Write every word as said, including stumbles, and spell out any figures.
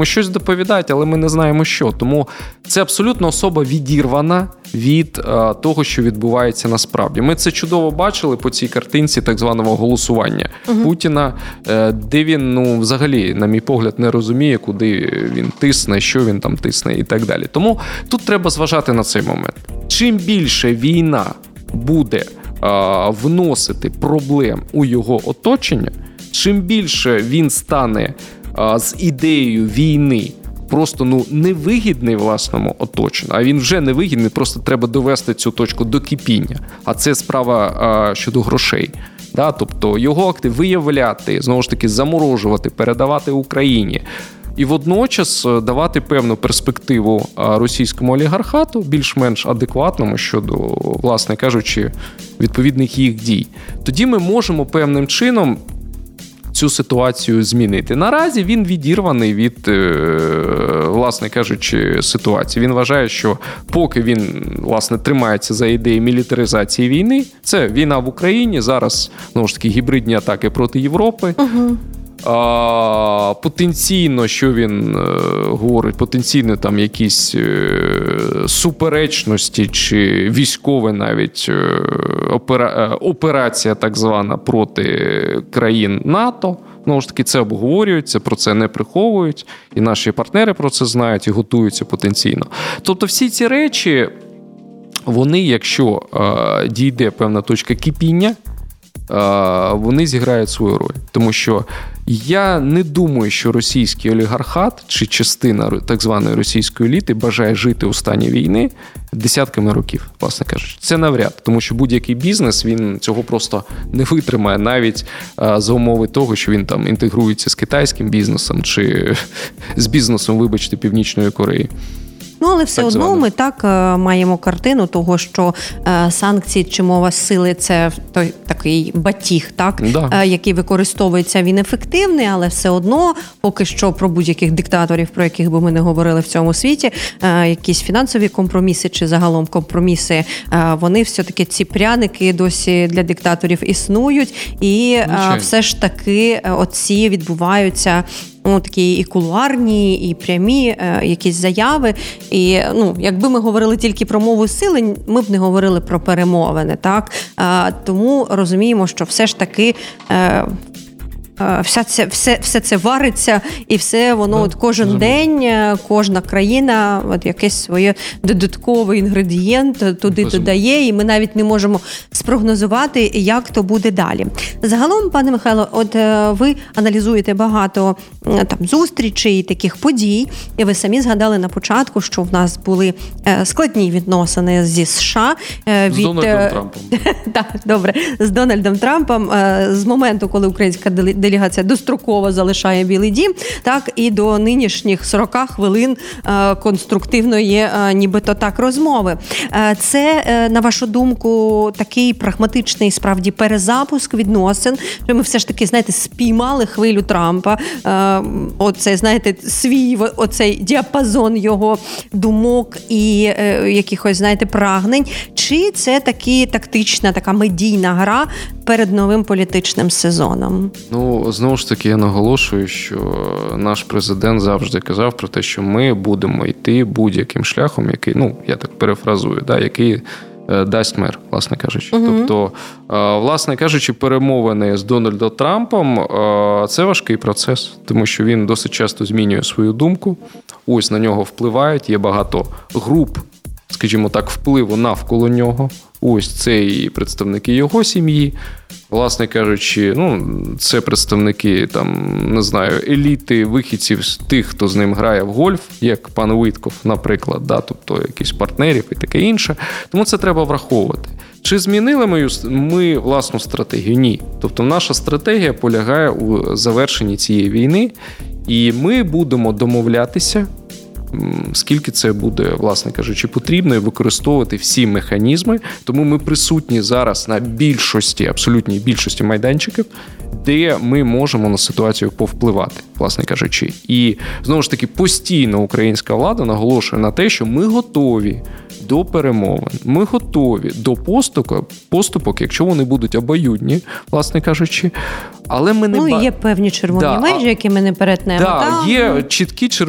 Йому щось доповідають, але ми не знаємо що. Тому це абсолютно особа відірвана від а, того, що відбувається насправді. Ми це чудово бачили по цій картинці так званого голосування угу. Путіна, де він, ну, взагалі, на мій погляд, не розуміє, куди він тисне, що він там тисне і так далі. Тому тут треба зважати на цей момент. Чим більше війна буде а, вносити проблем у його оточення, чим більше він стане а, з ідеєю війни просто ну невигідний власному оточенню, а він вже невигідний, просто треба довести цю точку до кипіння. А це справа а, щодо грошей. Да? Тобто його актив виявляти, знову ж таки, заморожувати, передавати Україні. І водночас давати певну перспективу російському олігархату, більш-менш адекватному щодо, власне кажучи, відповідних їх дій. Тоді ми можемо певним чином цю ситуацію змінити. Наразі він відірваний від, власне кажучи, ситуації. Він вважає, що поки він, власне, тримається за ідеї мілітаризації війни, це війна в Україні, зараз, знову ж таки, гібридні атаки проти Європи. Угу. А, потенційно, що він е, говорить, потенційно там якісь е, суперечності чи військові навіть е, опера, е, операція так звана проти країн НАТО. Знову ж таки, це обговорюється, про це не приховують, і наші партнери про це знають і готуються потенційно. Тобто всі ці речі, вони, якщо е, дійде певна точка кипіння, вони зіграють свою роль. Тому що я не думаю, що російський олігархат чи частина так званої російської еліти бажає жити у стані війни десятками років, власне кажучи. Це навряд, тому що будь-який бізнес, він цього просто не витримає, навіть за умови того, що він там інтегрується з китайським бізнесом чи з бізнесом, вибачте, Північної Кореї. Ну, але все так одно звано. Ми так маємо картину того, що е, санкції чи мова сили – це той такий батіг, так? Да. Е, який використовується, він ефективний, але все одно поки що про будь-яких диктаторів, про яких би ми не говорили в цьому світі, е, якісь фінансові компроміси чи загалом компроміси, е, вони все-таки, ці пряники досі для диктаторів існують, і е, все ж таки оці відбуваються ну, такі і кулуарні, і прямі е, якісь заяви. І, ну, якби ми говорили тільки про мову сили, ми б не говорили про перемовини, так? Е, тому розуміємо, що все ж таки е, Вся це, все, все це вариться, і все воно да, от кожен забув. день, кожна країна от якийсь своє додатковий інгредієнт туди Безумно. додає, і ми навіть не можемо спрогнозувати, як то буде далі. Загалом, пане Михайло, от ви аналізуєте багато там зустрічей і таких подій, і ви самі згадали на початку, що в нас були складні відносини зі США. З від... Дональдом Трампом. Так, добре, з Дональдом Трампом, з моменту, коли українська делегація делегація достроково залишає Білий дім, так і до нинішніх сорок хвилин е, конструктивної е, нібито так розмови. Е, це, е, на вашу думку, такий прагматичний справді перезапуск відносин, що ми все ж таки, знаєте, спіймали хвилю Трампа, е, оце, знаєте, свій оцей діапазон його думок і е, якихось, знаєте, прагнень, чи це таки тактична, така медійна гра перед новим політичним сезоном? Ну, знову ж таки, я наголошую, що наш президент завжди казав про те, що ми будемо йти будь-яким шляхом, який, ну, я так перефразую, да, який е, дасть мир, власне кажучи. Угу. Тобто, е, власне кажучи, перемовини з Дональдом Трампом е, – це важкий процес, тому що він досить часто змінює свою думку, ось на нього впливають, є багато груп, скажімо так, впливу навколо нього. Ось це і представники його сім'ї, власне кажучи, ну, це представники, там, не знаю, еліти, вихідців з тих, хто з ним грає в гольф, як пан Витков, наприклад, да, тобто якісь партнерів і таке інше. Тому це треба враховувати. Чи змінили ми, ми власну стратегію? Ні. Тобто наша стратегія полягає у завершенні цієї війни, і ми будемо домовлятися, скільки це буде, власне кажучи, потрібно, і використовувати всі механізми. Тому ми присутні зараз на більшості, абсолютній більшості майданчиків, де ми можемо на ситуацію повпливати, власне кажучи. І, знову ж таки, постійно українська влада наголошує на те, що ми готові до перемовин, ми готові до поступок, поступок, якщо вони будуть обоюдні, власне кажучи. Але ми не ну, ба... є певні червоні да, межі, які ми не перетнемо. Да, та? Є чіткі червоні